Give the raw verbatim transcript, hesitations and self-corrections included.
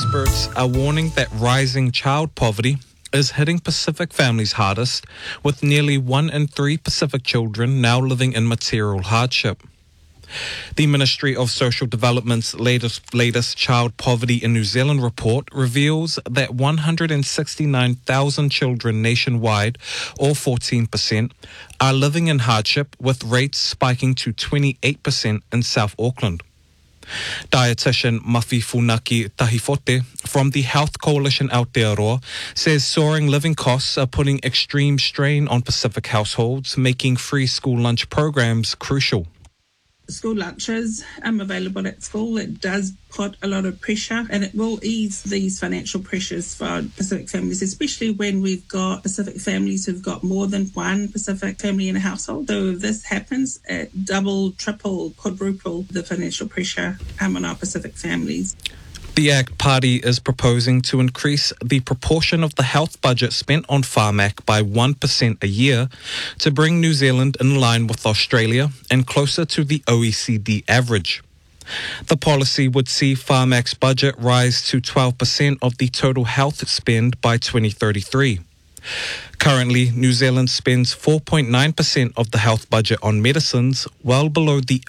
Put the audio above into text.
experts are warning that rising child poverty is hitting Pacific families hardest, with nearly one in three Pacific children now living in material hardship. The Ministry of Social Development's latest, latest Child Poverty in New Zealand report reveals that one hundred sixty-nine thousand children nationwide, or fourteen percent, are living in hardship, with rates spiking to twenty-eight percent in South Auckland. Dietitian Mafi Funaki Tahifote from the Health Coalition Aotearoa says soaring living costs are putting extreme strain on Pacific households, making free school lunch programs crucial. School lunches um, available at school, it does put a lot of pressure, and it will ease these financial pressures for Pacific families, especially when we've got Pacific families who've got more than one Pacific family in a household. So if this happens, it double, triple, quadruple the financial pressure um, on our Pacific families. The ACT Party is proposing to increase the proportion of the health budget spent on Pharmac by one percent a year to bring New Zealand in line with Australia and closer to the O E C D average. The policy would see Pharmac's budget rise to twelve percent of the total health spend by twenty thirty-three. Currently, New Zealand spends four point nine percent of the health budget on medicines, well below the